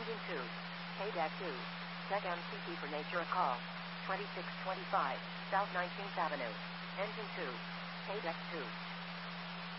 Engine 2. KDAC 2. Tech MCT for Nature a call. 2625 South 19th Avenue. Engine 2. KDAC 2.